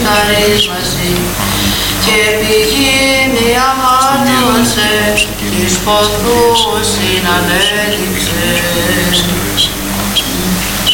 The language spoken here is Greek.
χαρίς μαζί και πηγήνει αμάτωσε της ποθούς συνανέληξε.